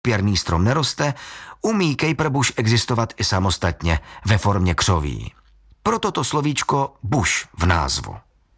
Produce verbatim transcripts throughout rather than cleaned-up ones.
Pěrný strom neroste, umí Caper Bush existovat i samostatně ve formě křoví. Proto to slovíčko bush v názvu.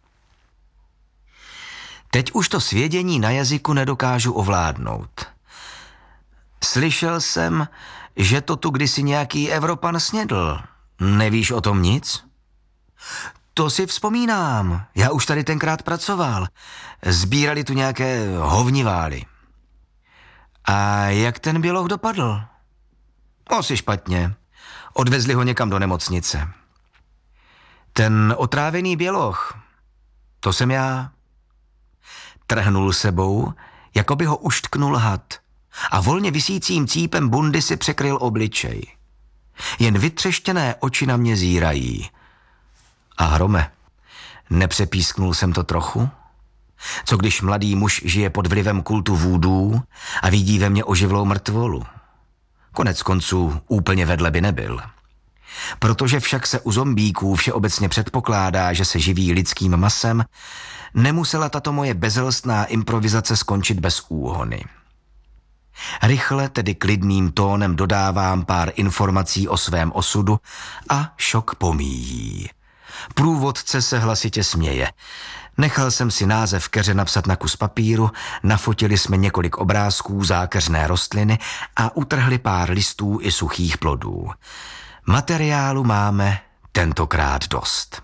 Teď už to svědění na jazyku nedokážu ovládnout. Slyšel jsem, že to tu kdysi nějaký Evropan snědl. Nevíš o tom nic? To si vzpomínám. Já už tady tenkrát pracoval. Sbírali tu nějaké hovnivály. A jak ten běloch dopadl? Asi špatně. Odvezli ho někam do nemocnice. Ten otrávený běloch, to jsem já. Trhnul sebou, jako by ho uštknul had, a volně visícím cípem bundy si překryl obličej. Jen vytřeštěné oči na mě zírají. A Hrome, nepřepísknul jsem to trochu? Co když mladý muž žije pod vlivem kultu vůdů a vidí ve mně oživlou mrtvolu? Konec konců úplně vedle by nebyl. Protože však se u zombíků všeobecně předpokládá, že se živí lidským masem, nemusela tato moje bezelstná improvizace skončit bez úhony. Rychle, tedy klidným tónem dodávám pár informací o svém osudu a šok pomíjí. Průvodce se hlasitě směje. Nechal jsem si název keře napsat na kus papíru, nafotili jsme několik obrázků zákeřné rostliny a utrhli pár listů i suchých plodů. Materiálu máme tentokrát dost.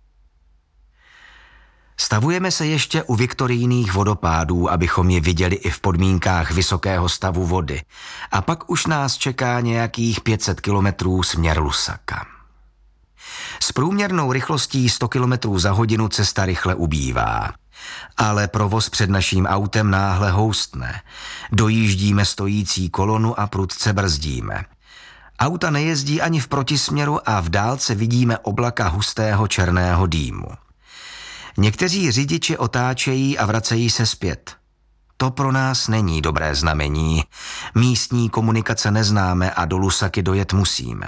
Stavujeme se ještě u viktorijních vodopádů, abychom je viděli i v podmínkách vysokého stavu vody. A pak už nás čeká nějakých pět set kilometrů směr Lusaka. S průměrnou rychlostí sto kilometrů za hodinu cesta rychle ubývá. Ale provoz před naším autem náhle houstne. Dojíždíme stojící kolonu a prudce brzdíme. Auta nejezdí ani v protisměru a v dálce vidíme oblaka hustého černého dýmu. Někteří řidiči otáčejí a vracejí se zpět. To pro nás není dobré znamení. Místní komunikace neznáme a do Lusaky dojet musíme.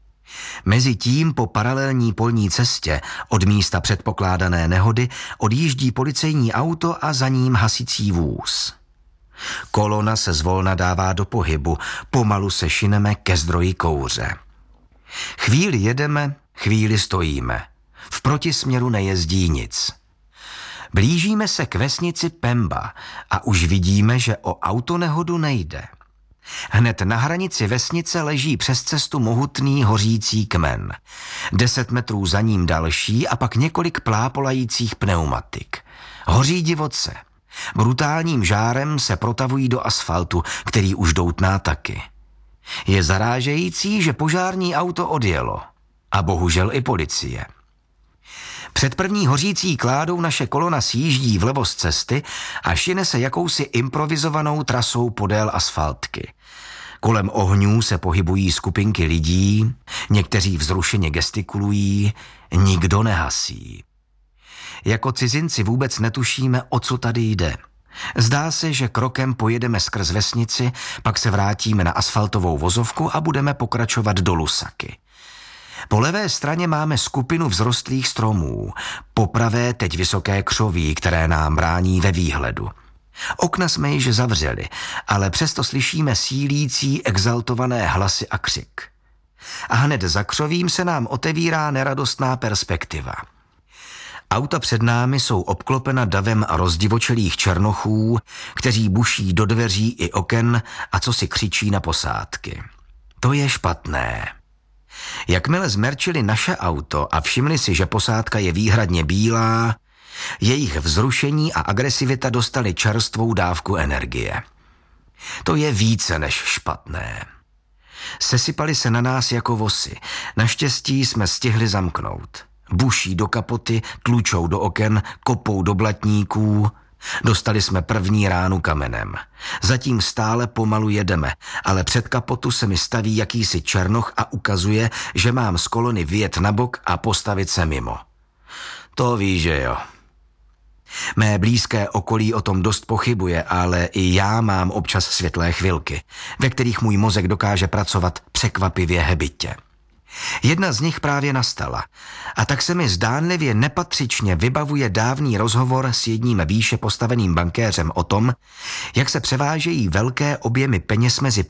Mezitím po paralelní polní cestě od místa předpokládané nehody odjíždí policejní auto a za ním hasicí vůz. Kolona se zvolna dává do pohybu, pomalu se šineme ke zdroji kouře. Chvíli jedeme, chvíli stojíme. V protisměru nejezdí nic. Blížíme se k vesnici Pemba a už vidíme, že o autonehodu nejde. Hned na hranici vesnice leží přes cestu mohutný hořící kmen. Deset metrů za ním další a pak několik plápolajících pneumatik. Hoří divoce. Brutálním žárem se protavují do asfaltu, který už doutná taky. Je zarážející, že požární auto odjelo. A bohužel i policie. Před první hořící kládou naše kolona sjíždí vlevo z cesty a šine se jakousi improvizovanou trasou podél asfaltky. Kolem ohňů se pohybují skupinky lidí, někteří vzrušeně gestikulují, nikdo nehasí. Jako cizinci vůbec netušíme, o co tady jde. Zdá se, že krokem pojedeme skrz vesnici, pak se vrátíme na asfaltovou vozovku a budeme pokračovat do Lusaky. Po levé straně máme skupinu vzrostlých stromů, po pravé teď vysoké křoví, které nám brání ve výhledu. Okna jsme již zavřeli, ale přesto slyšíme sílící, exaltované hlasy a křik. A hned za křovím se nám otevírá neradostná perspektiva. Auta před námi jsou obklopena davem rozdivočelých černochů, kteří buší do dveří i oken a co si křičí na posádky. To je špatné. Jakmile zmerčili naše auto a všimli si, že posádka je výhradně bílá, jejich vzrušení a agresivita dostali čerstvou dávku energie. To je více než špatné. Sesypali se na nás jako vosy. Naštěstí jsme stihli zamknout. Buší do kapoty, tlučou do oken, kopou do blatníků. Dostali jsme první ránu kamenem. Zatím stále pomalu jedeme, ale před kapotu se mi staví jakýsi černoch a ukazuje, že mám z kolony vyjet na bok a postavit se mimo. To ví, že jo. Mé blízké okolí o tom dost pochybuje, ale i já mám občas světlé chvilky, ve kterých můj mozek dokáže pracovat překvapivě hebitě. Jedna z nich právě nastala a tak se mi zdánlivě nepatřičně vybavuje dávný rozhovor s jedním výše postaveným bankéřem o tom, jak se převážejí velké objemy peněz mezi